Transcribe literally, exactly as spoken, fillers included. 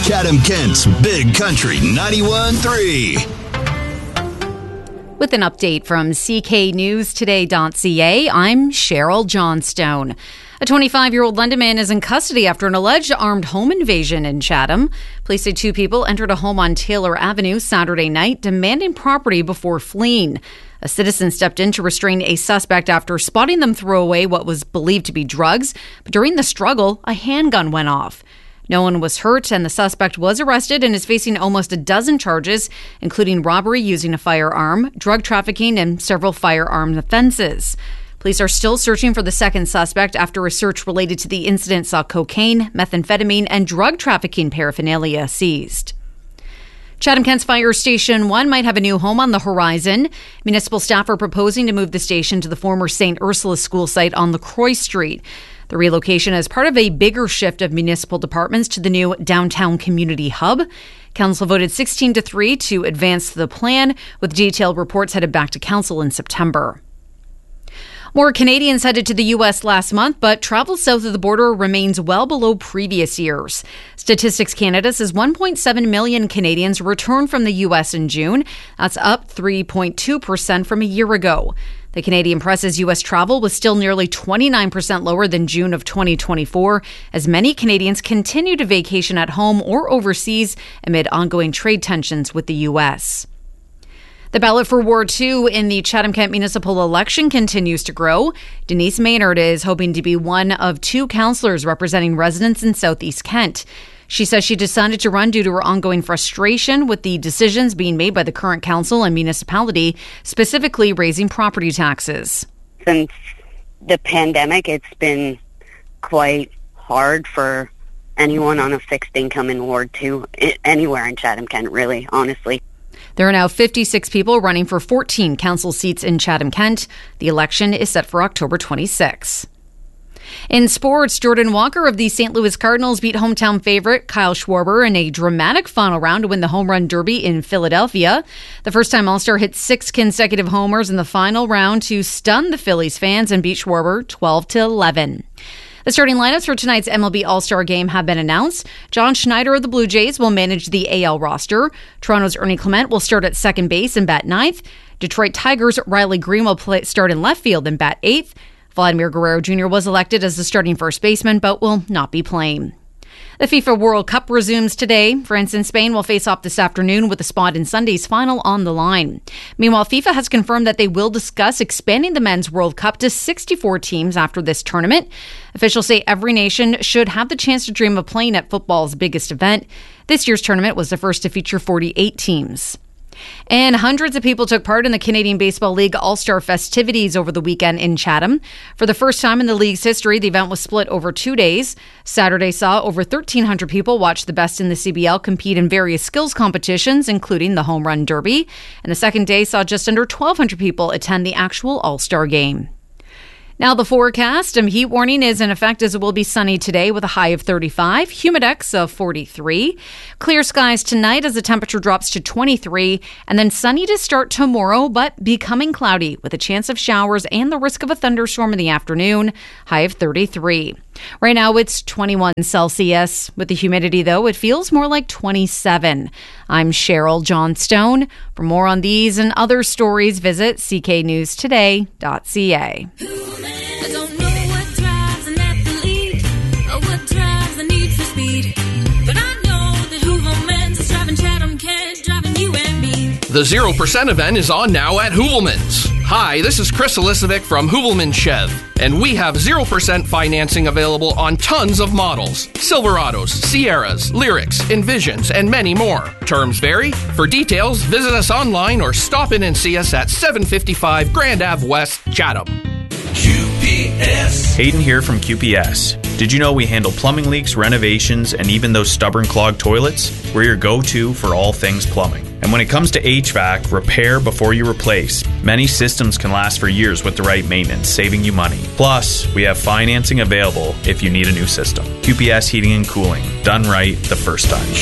Chatham-Kent's Big Country ninety-one point three. With an update from C K News Today dot C A, I'm Cheryl Johnstone. A twenty-five-year-old London man is in custody after an alleged armed home invasion in Chatham. Police say two people entered a home on Taylor Avenue Saturday night, demanding property before fleeing. A citizen stepped in to restrain a suspect after spotting them throw away what was believed to be drugs. But during the struggle, a handgun went off. No one was hurt, and the suspect was arrested and is facing almost a dozen charges, including robbery using a firearm, drug trafficking, and several firearm offenses. Police are still searching for the second suspect after a search related to the incident saw cocaine, methamphetamine, and drug trafficking paraphernalia seized. Chatham-Kent's Fire Station one might have a new home on the horizon. Municipal staff are proposing to move the station to the former Saint Ursula school site on LaCroix Street. The relocation is part of a bigger shift of municipal departments to the new downtown community hub. Council voted sixteen to three to advance the plan, with detailed reports headed back to council in September. More Canadians headed to the U S last month, but travel south of the border remains well below previous years. Statistics Canada says one point seven million Canadians returned from the U S in June. That's up three point two percent from a year ago. The Canadian Press says U S travel was still nearly twenty-nine percent lower than June of twenty twenty-four, as many Canadians continue to vacation at home or overseas amid ongoing trade tensions with the U S. The ballot for Ward two in the Chatham-Kent municipal election continues to grow. Denise Maynard is hoping to be one of two councillors representing residents in Southeast Kent. She says she decided to run due to her ongoing frustration with the decisions being made by the current council and municipality, specifically raising property taxes. Since the pandemic, it's been quite hard for anyone on a fixed income in Ward two, anywhere in Chatham-Kent, really, honestly. There are now fifty-six people running for fourteen council seats in Chatham-Kent. The election is set for October twenty-sixth. In sports, Jordan Walker of the Saint Louis Cardinals beat hometown favorite Kyle Schwarber in a dramatic final round to win the home run derby in Philadelphia. The first-time All-Star hit six consecutive homers in the final round to stun the Phillies fans and beat Schwarber twelve to eleven. The starting lineups for tonight's M L B All-Star Game have been announced. John Schneider of the Blue Jays will manage the A L roster. Toronto's Ernie Clement will start at second base and bat ninth. Detroit Tigers' Riley Green will play, start in left field and bat eighth. Vladimir Guerrero Junior was elected as the starting first baseman, but will not be playing. The FIFA World Cup resumes today. France and Spain will face off this afternoon with a spot in Sunday's final on the line. Meanwhile, FIFA has confirmed that they will discuss expanding the Men's World Cup to sixty-four teams after this tournament. Officials say every nation should have the chance to dream of playing at football's biggest event. This year's tournament was the first to feature forty-eight teams. And hundreds of people took part in the Canadian Baseball League All-Star festivities over the weekend in Chatham. For the first time in the league's history, the event was split over two days. Saturday saw over thirteen hundred people watch the best in the C B L compete in various skills competitions, including the Home Run Derby. And the second day saw just under twelve hundred people attend the actual All-Star game. Now the forecast. A heat warning is in effect as it will be sunny today with a high of thirty-five, humidex of forty-three. Clear skies tonight as the temperature drops to twenty-three, and then sunny to start tomorrow, but becoming cloudy with a chance of showers and the risk of a thunderstorm in the afternoon, high of thirty-three. Right now it's twenty-one Celsius. With the humidity, though, it feels more like twenty-seven. I'm Cheryl Johnstone. For more on these and other stories, visit c k news today dot c a. I don't know what drives an athlete or what drives the need for speed, but I know that Hoovelman's is driving Chatham-Kent, driving you and me. The zero percent event is on now at Hoovelman's. Hi, this is Chris Elisovic from Hoovelman Chev, and we have zero percent financing available on tons of models. Silverados, Sierras, Lyrics, Envisions, and many more. Terms vary. For details, visit us online or stop in and see us at seven fifty-five Grand Ave West, Chatham. Q P S. Hayden here from Q P S. Did you know we handle plumbing leaks, renovations, and even those stubborn clogged toilets? We're your go-to for all things plumbing. And when it comes to H V A C, repair before you replace. Many systems can last for years with the right maintenance, saving you money. Plus, we have financing available if you need a new system. Q P S Heating and Cooling. Done right the first time.